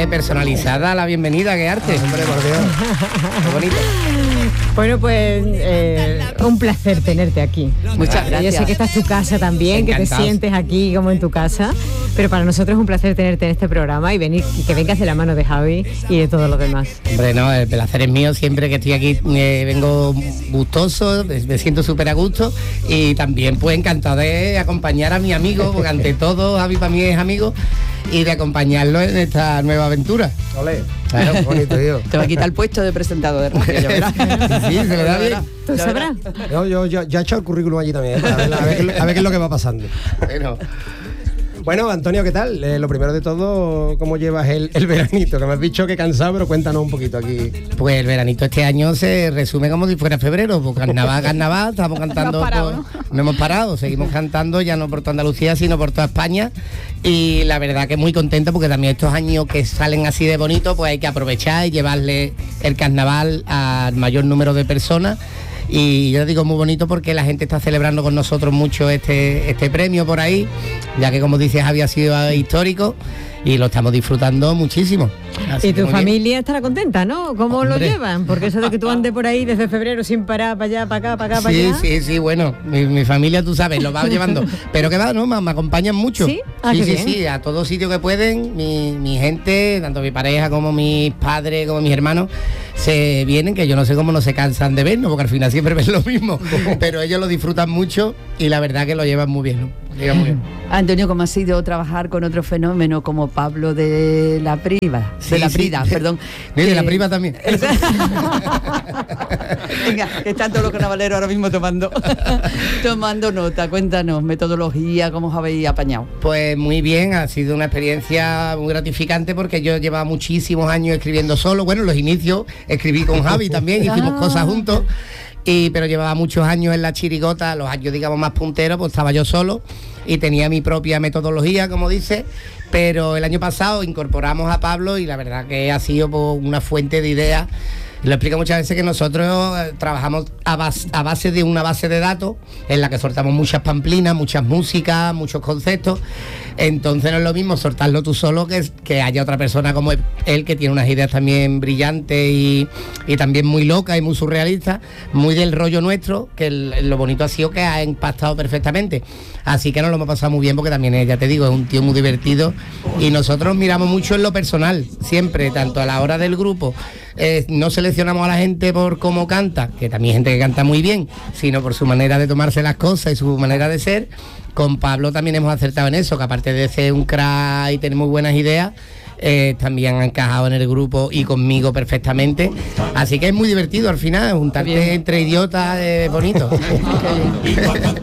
personalizada la bienvenida, qué arte. Hombre, por Dios. Qué bonito. Bueno, pues un placer tenerte aquí. Muchas gracias. Yo sé que esta es tu casa también, Encantados. que te sientes aquí como en tu casa, pero para nosotros es un placer tenerte en este programa y que vengas de la mano de Javi y de todos los demás. Hombre, no, el placer es mío, siempre que estoy aquí vengo gustoso, me siento súper a gusto y también pues encantado de acompañar a mi amigo, porque ante todo Javi para mí es amigo, y de acompañarlo en esta nueva aventura. Ole. Claro, qué bonito, tío. Te va a quitar el puesto de presentador de radio, ya verás. Sí, se le da bien. ¿Tú sabrás? Yo ya he echado el currículum allí también, a ver qué es lo que va pasando. Bueno, Antonio, ¿qué tal? Lo primero de todo, ¿cómo llevas el veranito? Que me has dicho que cansado, pero cuéntanos un poquito aquí. Pues el veranito este año se resume como si fuera febrero, pues carnaval, estamos cantando, no hemos parado, seguimos cantando ya no por toda Andalucía, sino por toda España, y la verdad que muy contento porque también estos años que salen así de bonito, pues hay que aprovechar y llevarle el carnaval al mayor número de personas. Y yo digo muy bonito porque la gente está celebrando con nosotros mucho este premio por ahí, ya que como dices había sido histórico y lo estamos disfrutando muchísimo. Así Y que tu muy bien. familia estará contenta, ¿no? ¿Cómo lo Hombre. llevan? Porque eso de que tú andes por ahí desde febrero sin parar, para allá, para acá, para acá, para allá. Sí, bueno, mi familia, tú sabes, lo va llevando. Pero que va, ¿no? Me acompañan mucho. ¿Sí? Ah, qué bien. Sí, a todo sitio que pueden, mi gente, tanto mi pareja como mis padres, como mis hermanos, se vienen, que yo no sé cómo no se cansan de vernos, porque al final siempre ven lo mismo. Pero ellos lo disfrutan mucho y la verdad que lo llevan muy bien, ¿no? Lo llevan muy bien. Antonio, ¿cómo ha sido trabajar con otro fenómeno como Pablo de la Priva? Sí, sí. Perdón. De la Priva también. Venga, están todos los carnavaleros ahora mismo tomando nota. Cuéntanos, metodología, cómo os habéis apañado. Pues muy bien, ha sido una experiencia muy gratificante porque yo llevaba muchísimos años escribiendo solo. Bueno, en los inicios escribí con Javi también, hicimos cosas juntos. Pero llevaba muchos años en la chirigota, los años digamos más punteros, pues estaba yo solo y tenía mi propia metodología, como dice, pero el año pasado incorporamos a Pablo y la verdad que ha sido pues, una fuente de ideas. Lo explico muchas veces que nosotros trabajamos a base de una base de datos en la que soltamos muchas pamplinas, muchas músicas, muchos conceptos. Entonces no es lo mismo soltarlo tú solo que haya otra persona como él que tiene unas ideas también brillantes y también muy locas y muy surrealistas, muy del rollo nuestro, que lo bonito ha sido que ha impactado perfectamente. Así que nos lo hemos pasado muy bien porque también, ya te digo, es un tío muy divertido y nosotros miramos mucho en lo personal, siempre, tanto a la hora del grupo. No seleccionamos a la gente por cómo canta, que también hay gente que canta muy bien, sino por su manera de tomarse las cosas y su manera de ser. Con Pablo también hemos acertado en eso, que aparte de ser un crack y tener muy buenas ideas, también ha encajado en el grupo y conmigo perfectamente. Así que es muy divertido al final, juntarte entre idiotas es bonito.